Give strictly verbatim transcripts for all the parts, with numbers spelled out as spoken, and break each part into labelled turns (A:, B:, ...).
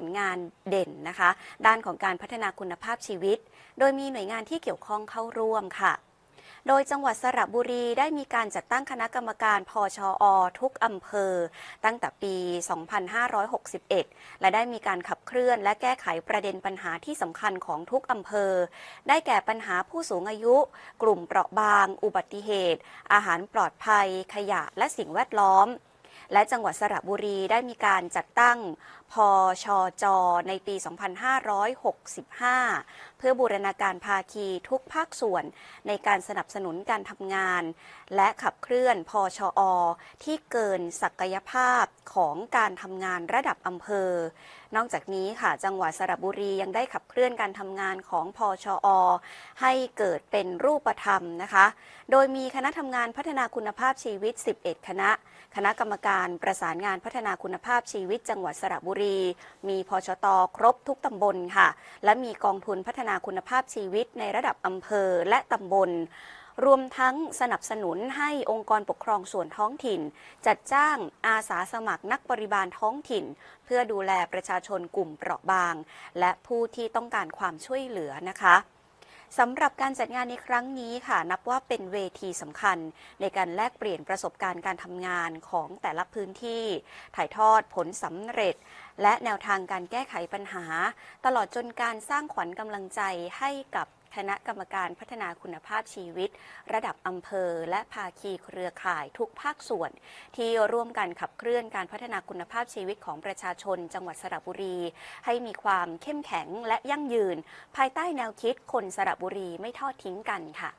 A: งานเด่นนะคะด้านของการพัฒนาคุณภาพชีวิตโดยมีหน่วยงานที่เกี่ยวข้องเข้าร่วมค่ะโดยจังหวัดสระบุรีได้มีการจัดตั้งคณะกรรมการพชอทุกอำเภอตั้งแต่ปี สองพันห้าร้อยหกสิบเอ็ด และได้มีการขับเคลื่อนและแก้ไขประเด็นปัญหาที่สำคัญของทุกอำเภอได้แก่ปัญหาผู้สูงอายุกลุ่มเปราะบางอุบัติเหตุอาหารปลอดภัยขยะและสิ่งแวดล้อมและจังหวัดสระบุรีได้มีการจัดตั้งพชจในปี สองพันห้าร้อยหกสิบห้า เพื่อบูรณาการภาคีทุกภาคส่วนในการสนับสนุนการทำงานและขับเคลื่อนพชอที่เกินศักยภาพของการทำงานระดับอำเภอนอกจากนี้ค่ะจังหวัดสระบุรียังได้ขับเคลื่อนการทำงานของพชอให้เกิดเป็นรูปธรรมนะคะโดยมีคณะทำงานพัฒนาคุณภาพชีวิตสิบเอ็ดคณะคณะกรรมการประสานงานพัฒนาคุณภาพชีวิตจังหวัดสระบุรีมีพชตครบทุกตำบลค่ะและมีกองทุนพัฒนาคุณภาพชีวิตในระดับอำเภอและตำบลรวมทั้งสนับสนุนให้องค์กรปกครองส่วนท้องถิ่นจัดจ้างอาสาสมัครนักบริบาลท้องถิ่นเพื่อดูแลประชาชนกลุ่มเปราะบางและผู้ที่ต้องการความช่วยเหลือนะคะสำหรับการจัดงานในครั้งนี้ค่ะนับว่าเป็นเวทีสำคัญในการแลกเปลี่ยนประสบการณ์การทำงานของแต่ละพื้นที่ถ่ายทอดผลสำเร็จและแนวทางการแก้ไขปัญหาตลอดจนการสร้างขวัญกำลังใจให้กับคณะกรรมการพัฒนาคุณภาพชีวิตระดับอำเภอและภาคีเครือข่ายทุกภาคส่วนที่ร่วมกันขับเคลื่อนการพัฒนาคุณภาพชีวิตของประชาชนจังหวัดสระบุรีให้มีความเข้มแข็งและยั่งยืนภายใต้แนวคิดคนสระบุรีไม่ทอดทิ้งกันค่ะ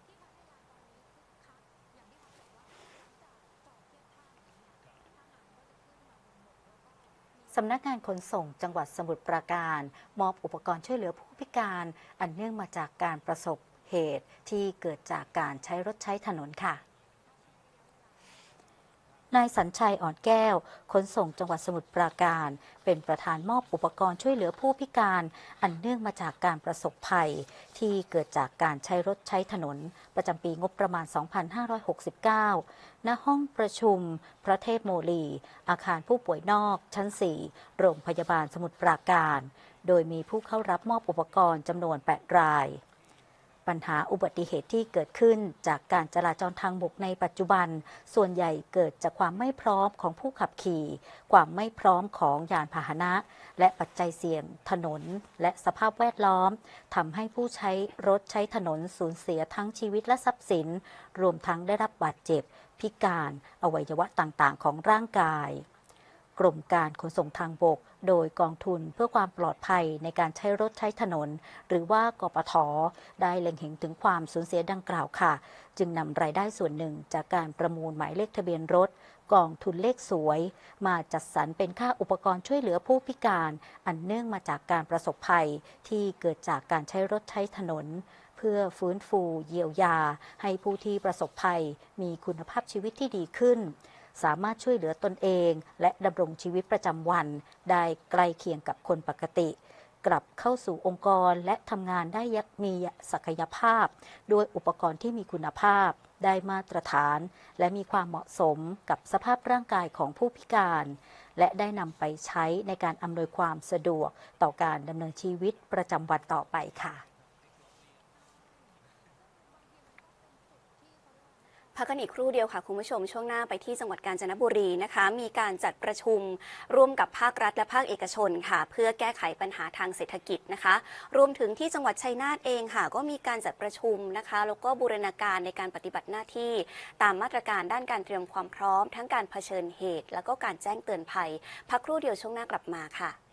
B: สำนักงานขนส่งจังหวัดสมุทรปราการมอบอุปกรณ์ช่วยเหลือผู้พิการอันเนื่องมาจากการประสบเหตุที่เกิดจากการใช้รถใช้ถนนค่ะนายสัญชัยอ่อนแก้วขนส่งจังหวัดสมุทรปราการเป็นประธานมอบอุปกรณ์ช่วยเหลือผู้พิการอันเนื่องมาจากการประสบภัยที่เกิดจากการใช้รถใช้ถนนประจำปีงบประมาณ สองพันห้าร้อยหกสิบเก้า ณ ห้องประชุมพระเทพโมลีอาคารผู้ป่วยนอกชั้น สี่ โรงพยาบาลสมุทรปราการโดยมีผู้เข้ารับมอบอุปกรณ์จำนวน แปด รายปัญหาอุบัติเหตุที่เกิดขึ้นจากการจราจรทางบกในปัจจุบันส่วนใหญ่เกิดจากความไม่พร้อมของผู้ขับขี่ความไม่พร้อมของยานพาหนะและปัจจัยเสี่ยงถนนและสภาพแวดล้อมทำให้ผู้ใช้รถใช้ถนนสูญเสียทั้งชีวิตและทรัพย์สินรวมทั้งได้รับบาดเจ็บพิการอวัยวะต่างๆของร่างกายกรมการขนส่งทางบกโดยกองทุนเพื่อความปลอดภัยในการใช้รถใช้ถนนหรือว่ากปท.ได้เล็งเห็นถึงความสูญเสียดังกล่าวค่ะจึงนำรายได้ส่วนหนึ่งจากการประมูลหมายเลขทะเบียนรถกองทุนเลขสวยมาจัดสรรเป็นค่าอุปกรณ์ช่วยเหลือผู้พิการอันเนื่องมาจากการประสบภัยที่เกิดจากการใช้รถใช้ถนนเพื่อฟื้นฟูเยียวยาให้ผู้ที่ประสบภัยมีคุณภาพชีวิตที่ดีขึ้นสามารถช่วยเหลือตนเองและดำรงชีวิตประจำวันได้ใกล้เคียงกับคนปกติกลับเข้าสู่องค์กรและทำงานได้มีศักยภาพด้วยอุปกรณ์ที่มีคุณภาพได้มาตรฐานและมีความเหมาะสมกับสภาพร่างกายของผู้พิการและได้นำไปใช้ในการอำนวยความสะดวกต่อการดำเนินชีวิตประจำวันต่อไปค่ะ
A: พักกันอีกครู่เดียวค่ะคุณผู้ชมช่วงหน้าไปที่จังหวัดกาญจนบุรีนะคะมีการจัดประชุมร่วมกับภาครัฐและภาคเอกชนค่ะเพื่อแก้ไขปัญหาทางเศรษฐกิจนะคะรวมถึงที่จังหวัดชัยนาทเองค่ะก็มีการจัดประชุมนะคะแล้วก็บูรณาการในการปฏิบัติหน้าที่ตามมาตรการด้านการเตรียมความพร้อมทั้งการเผชิญเหตุแล้วก็การแจ้งเตือนภัยพักครู่เดียวช่วงหน้ากลับมาค่ะ